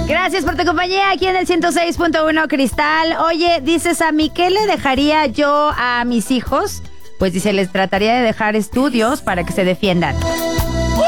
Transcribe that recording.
Gracias por tu compañía aquí en el 106.1 Cristal. Oye, dices a mí, ¿qué le dejaría yo a mis hijos? Pues dice, les trataría de dejar estudios para que se defiendan.